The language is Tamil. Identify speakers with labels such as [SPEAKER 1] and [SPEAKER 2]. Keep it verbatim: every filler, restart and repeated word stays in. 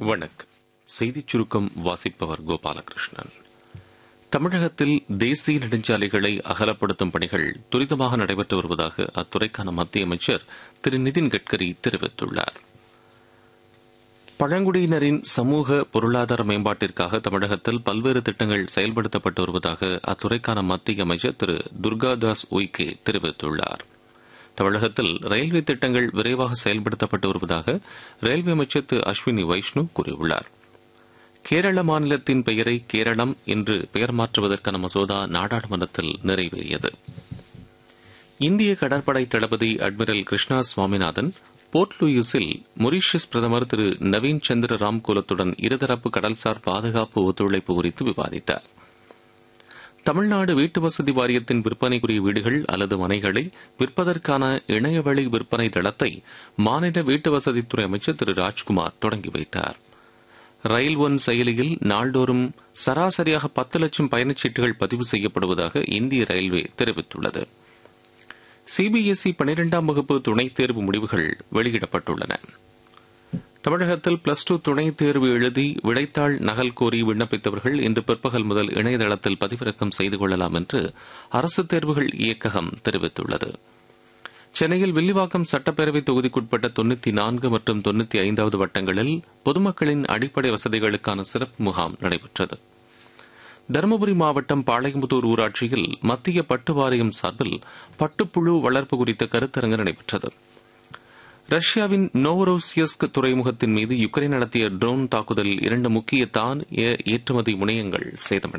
[SPEAKER 1] வணக்கம். செய்திச் சுருக்கம் வாசிப்பவர் கோபாலகிருஷ்ணன். தமிழகத்தில் தேசிய நெடுஞ்சாலைகளை அகலப்படுத்தும் பணிகள் துரிதமாக நடைபெற்று வருவதாக அத்துறைக்கான மத்திய அமைச்சர் திரு நிதின் கட்கரி தெரிவித்துள்ளார். பழங்குடியினரின் சமூக பொருளாதார மேம்பாட்டிற்காக தமிழகத்தில் பல்வேறு திட்டங்கள் செயல்படுத்தப்பட்டு வருவதாக அத்துறைக்கான மத்திய அமைச்சர் திரு துர்காதாஸ் உய்கே தெரிவித்துள்ளார். தமிழகத்தில் ரயில்வே திட்டங்கள் விரைவாக செயல்படுத்தப்பட்டு வருவதாக ரயில்வே அமைச்சர் திரு அஸ்வினி வைஷ்ணு கூறியுள்ளார். கேரள மாநிலத்தின் பெயரை கேரளம் என்று பெயர் மாற்றுவதற்கான மசோதா நாடாளுமன்றத்தில் நிறைவேறியது. இந்திய கடற்படை தளபதி admiral Krishna Swaminathan board லூயிஸில் Mauritius பிரதமர் திரு நவீன் சந்திர ராம்கோலத்துடன் இருதரப்பு கடல்சார் பாதுகாப்பு ஒத்துழைப்பு குறித்து விவாதித்தார். தமிழ்நாடு வீட்டு வசதி வாரியத்தின் விற்பனைக்குரிய வீடுகள் அல்லது மனைகளை விற்பதற்கான இணையவழி விற்பனை தளத்தை மாநில வீட்டு வசதித்துறை அமைச்சர் திரு ராஜ்குமார் தொடங்கி வைத்தார். ரயில் ஒன் செயலியில் நாள்தோறும் சராசரியாக பத்து லட்சம் பயணச்சீட்டுகள் பதிவு செய்யப்படுவதாக இந்திய ரயில்வே தெரிவித்துள்ளது. சிபிஎஸ்இ பனிரெண்டாம் வகுப்பு துணைத் தேர்வு முடிவுகள் வெளியிடப்பட்டுள்ளன. தமிழகத்தில் பிளஸ் டூ துணைத் தேர்வு எழுதி விடைத்தாள் நகல் கோரி விண்ணப்பித்தவர்கள் இன்று பிற்பகல் முதல் இணையதளத்தில் பதிவிறக்கம் செய்து கொள்ளலாம் என்று அரசு தேர்வுகள் இயக்ககம் தெரிவித்துள்ளது. சென்னையில் வில்லிவாக்கம் சட்டப்பேரவை தொகுதிக்குட்பட்ட தொன்னூற்றி நான்கு மற்றும் தொன்னூற்றி ஐந்தாவது வட்டங்களில் பொதுமக்களின் அடிப்படை வசதிகளுக்கான சிறப்பு முகாம் நடைபெற்றது. தருமபுரி மாவட்டம் பாளையம்புதூர் ஊராட்சியில் மத்திய பட்டு வாரியம் சார்பில் பட்டுப்புழு வளர்ப்பு குறித்த கருத்தரங்கு நடைபெற்றது. ரஷ்யாவின் நோவரோசியஸ்க் துறைமுகத்தின் மீது யுக்ரைன் நடத்திய ட்ரோன் தாக்குதலில் இரண்டு முக்கிய தான் ஏற்றுமதி முனையங்கள் சேதமடைந்தன.